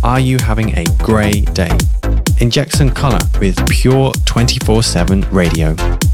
are you having a grey day? Inject some colour with Pure 24/7 radio.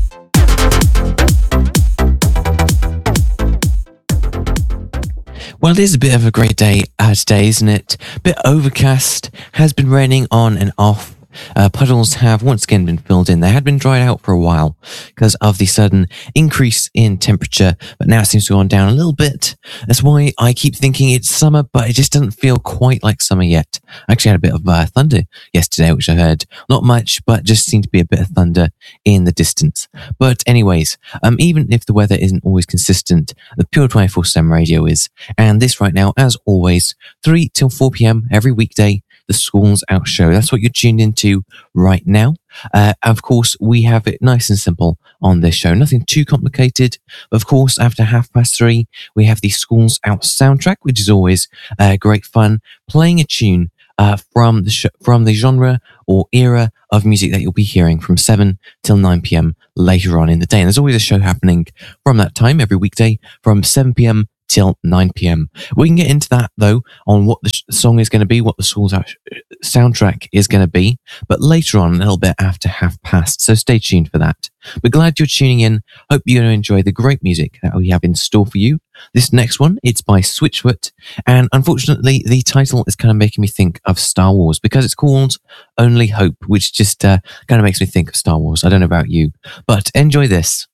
Well, it is a bit of a great day today, isn't it? Bit overcast, has been raining on and off. Puddles have once again been filled in. They had been dried out for a while because of the sudden increase in temperature, but now it seems to have gone down a little bit. That's why I keep thinking it's summer, but it just doesn't feel quite like summer yet. I actually had a bit of thunder yesterday, which I heard. Not much, but just seemed to be a bit of thunder in the distance. But anyways, even if the weather isn't always consistent, the Pure 24/7 radio is. And this right now, as always, 3 till 4 p.m. every weekday, the Schools Out Show. That's what you're tuned into right now. Of course, we have it nice and simple on this show. Nothing too complicated. Of course, after 3:30, we have the Schools Out soundtrack, which is always great fun. Playing a tune from the genre or era of music that you'll be hearing from 7 till 9 p.m. later on in the day. And there's always a show happening from that time every weekday from 7 p.m. till 9 p.m. We can get into that though on what the song is going to be, what the Schools Out soundtrack is going to be, but later on a little bit after 5:30. So stay tuned for that. We're glad you're tuning in. Hope you're going to enjoy the great music that we have in store for you. This next one, it's by Switchfoot, and unfortunately the title is kind of making me think of Star Wars because it's called Only Hope, which just kind of makes me think of Star Wars. I don't know about you, but enjoy this.